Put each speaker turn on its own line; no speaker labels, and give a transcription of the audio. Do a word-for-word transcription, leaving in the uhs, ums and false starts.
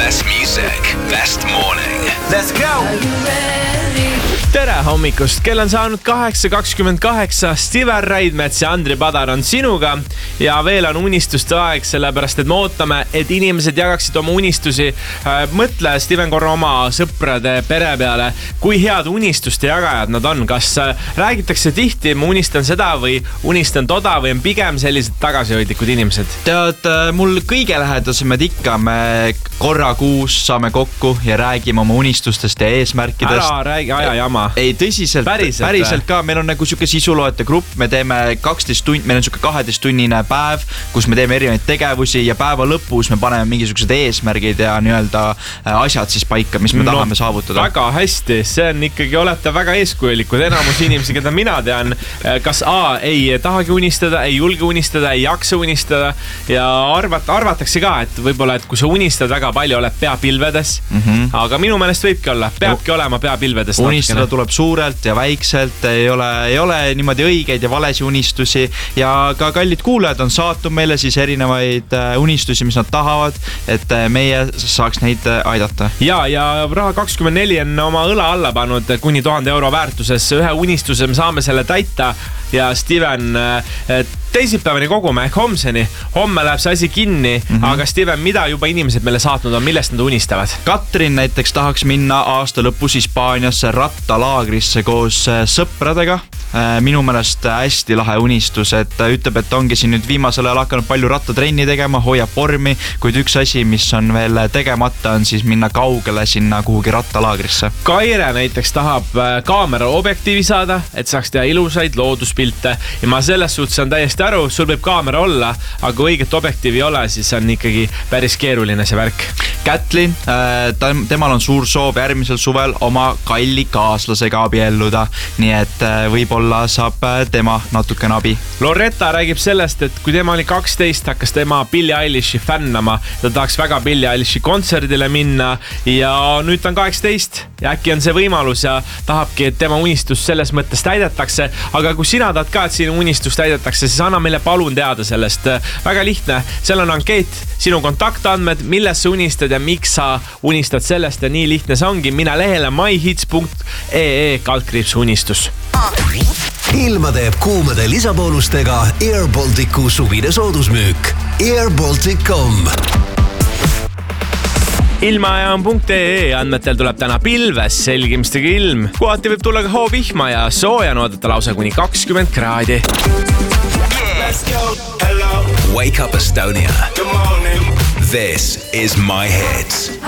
Best music, best morning.
Let's go!
Tere hommikust, kell on saanud kaheksa kakskümmend kaheksa, Steven Raidmets ja Andri Padar on sinuga ja veel on unistuste aeg, sellepärast et me ootame, et inimesed jagaksid oma unistusi. Mõtle, Steven, korra oma sõprade pere peale, kui head unistuste jagajad nad on. Kas räägitakse tihti, ma unistan seda või unistan toda või on pigem sellised tagasihoidlikud inimesed?
Tead, mul kõige lähedasemad ikka, me korra kuus saame kokku ja räägime oma unistustest ja eesmärkidest.
Ära räägi aja jama.
Ei, tõsiselt, päriselt, päriselt ka. Meil on nagu siuke sisuloete grupp, me teeme kaksteist tund, meil on siuke kaheteist tunnine päev, kus me teeme erinevaid tegevusi ja päeva lõpus me paneme mingisugused eesmärgid ja nii-öelda asjad siis paika, mis me no, tahame saavutada.
Väga hästi, see on ikkagi, olete väga eeskujulikud. Enamus inimesi, keda mina tean, kas A, ei tahagi unistada, ei julge unistada, ei jaksa unistada ja arvat, arvatakse ka, et võib-olla, et kui sa unistad väga palju, oled peapilvedes, mm-hmm. aga minu meelest võibki olla, peabki no, olema peapilvedes.
Unistada tuleb suurelt ja väikselt, ei ole, ei ole niimoodi õigeid ja valesi unistusi ja ka kallid kuulajad on saatnud meile siis erinevaid unistusi, mis nad tahavad, et meie saaks neid aidata.
Ja, ja Raha kakskümmend neli on oma õla alla pannud kuni tuhande euro väärtuses. Ühe unistuse me saame selle täita ja Steven teisipäevani kogume ehk homseni. Homme läheb see asi kinni, mm-hmm. aga Steven, mida juba inimesed meile saatnud on, millest nad unistavad?
Katrin näiteks tahaks minna aasta lõpus Hispaaniasse rattalaagrisse koos sõpradega. Minu meelest hästi lahe unistus, et ütleb, et ongi siin nüüd viimasel ajal hakanud palju rattatrenni tegema, hoiab vormi, kuid üks asi, mis on veel tegemata, on siis minna kaugele sinna kuhugi rattalaagrisse.
Kaire näiteks tahab kaamera objektiivi saada, et saaks teha ilusaid looduspilte ja ma selles suhtes on täiesti aru, sul võib kaamera olla, aga kui õiget objektiivi ei ole, siis on ikkagi päris keeruline see värk.
Kätlin, ta, temal on suur soov järgmisel suvel oma kalli kaaslasega abielluda, nii et võib-olla saab tema natukene abi.
Loretta räägib sellest, et kui tema oli kaksteist, hakkas tema Billie Eilishi fännama. Ta tahaks väga Billie Eilishi kontserdile minna ja nüüd ta on kaheksateist ja äkki on see võimalus ja tahabki, et tema unistus selles mõttes täidetakse. Aga kui sina tahad ka, et sinu unistus täidetakse, siis anna meile palun teada sellest. Väga lihtne, seal on ankeet, sinu kontaktandmed, milles sa unistad ja miks sa unistad sellest ja nii lihtne see ongi. Mine lehele myhits punkt ee kaldkriips unistus.
Ilma teeb kuumade lisaboonustega Air Balticu suvine soodusmüük air baltic dot com.
Ilmajaam punkt ee andmetel tuleb täna pilves, selgimistega ilm. Kohati võib tulla ka hoovihma ja sooja oodata lausa kuni kakskümmend kraadi.
Let's go! Hello!
Wake up Estonia.
Good morning!
This is My Hits.